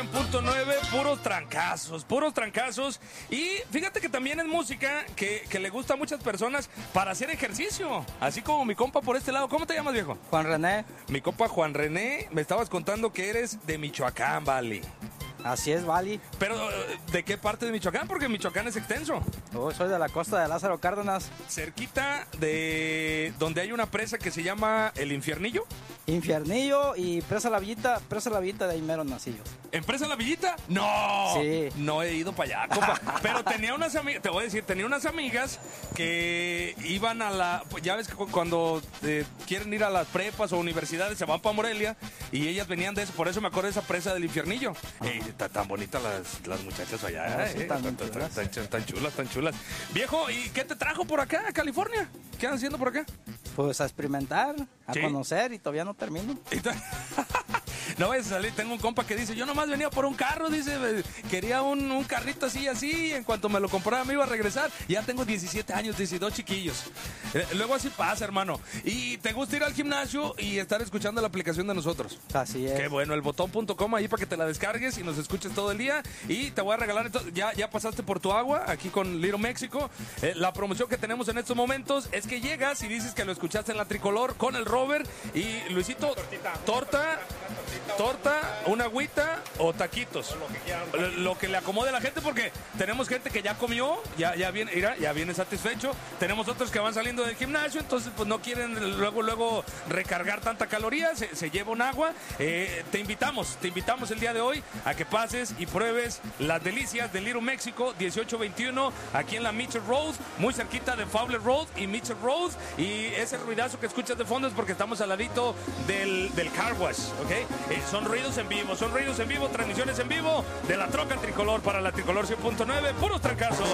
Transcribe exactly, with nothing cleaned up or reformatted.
Punto nueve, puros trancazos, puros trancazos. Y fíjate que también es música que, que le gusta a muchas personas para hacer ejercicio. Así como mi compa por este lado. ¿Cómo te llamas, viejo? Juan René. Mi compa Juan René, me estabas contando que eres de Michoacán, vale. Así es, Vali. Pero, ¿de qué parte de Michoacán? Porque Michoacán es extenso. Oh, soy de la costa de Lázaro Cárdenas. Cerquita de donde hay una presa que se llama El Infiernillo. Infiernillo y Presa La Villita. Presa La Villita, de ahí mero nací yo. ¿En Presa La Villita? ¡No! Sí. No he ido para allá, compa. Pero tenía unas amigas, te voy a decir, tenía unas amigas que iban a la... Pues ya ves que cu- cuando eh, quieren ir a las prepas o universidades se van para Morelia y ellas venían de eso. Por eso me acuerdo de esa presa del Infiernillo. Eh, está tan bonitas las, las muchachas allá. Ah, sí, eh, tan tan, tan- chulas. tan- tan- tan chulas, tan chulas. Viejo, ¿y qué te trajo por acá, a California? ¿Qué andan haciendo por acá? Pues a experimentar, a Sí. conocer y todavía no termino. Y ta- No vayas a salir, tengo un compa que dice, yo nomás venía por un carro, dice, eh, quería un, un carrito así, así, y en cuanto me lo compraba me iba a regresar. Ya tengo diecisiete años, dice, dos chiquillos. Eh, luego así pasa, hermano. Y te gusta ir al gimnasio y estar escuchando la aplicación de nosotros. Así es. Qué bueno, el botón punto com ahí para que te la descargues y nos escuches todo el día. Y te voy a regalar, entonces, ya, ya pasaste por tu agua aquí con Little México. Eh, la promoción que tenemos en estos momentos es que llegas y dices que lo escuchaste en la Tricolor con el Robert y Luisito, torta, torta, una agüita o taquitos. Lo, lo que le acomode a la gente, porque tenemos gente que ya comió, ya, ya viene, mira, ya viene satisfecho. Tenemos otros que van saliendo del gimnasio, entonces pues no quieren luego, luego recargar tanta caloría, se, se lleva un agua. Eh, te invitamos, te invitamos el día de hoy a que pases y pruebes las delicias de Little México, dieciocho veintiuno, aquí en la Mitchell Road, muy cerquita de Fowler Road y Mitchell Road. Y ese ruidazo que escuchas de fondo es porque estamos al ladito del, del car wash, ¿ok? Eh, son ruidos en vivo, son ruidos en vivo, transmisiones en vivo de la troca tricolor para la Tricolor cien punto nueve, puros trancazos.